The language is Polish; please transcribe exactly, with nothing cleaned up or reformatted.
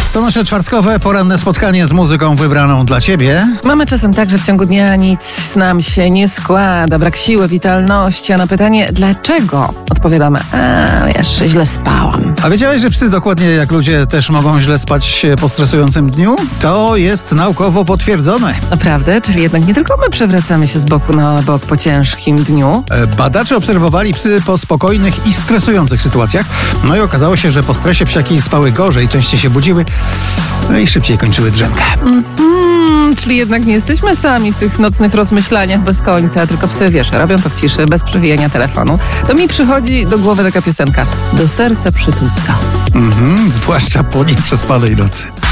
To nasze czwartkowe, poranne spotkanie z muzyką wybraną dla Ciebie. Mamy czasem tak, że w ciągu dnia nic nam się nie składa, brak siły, witalności, a na pytanie dlaczego odpowiadamy, a wiesz, źle spałam. A wiedziałeś, że psy dokładnie jak ludzie też mogą źle spać po stresującym dniu? To jest naukowo potwierdzone. Naprawdę? Czyli jednak nie tylko my przewracamy się z boku na bok po ciężkim dniu? Badacze obserwowali psy po spokojnych i stresujących sytuacjach. No i okazało się, że po stresie psiaki spały gorzej, częściej się budziły, no i szybciej kończyły drzemkę. Mm, czyli jednak nie jesteśmy sami w tych nocnych rozmyślaniach bez końca, tylko psy, wiesz, robią to w ciszy, bez przewijania telefonu. To mi przychodzi do głowy taka piosenka. Do serca przytul psa. Mhm, zwłaszcza po nieprzespanej nocy.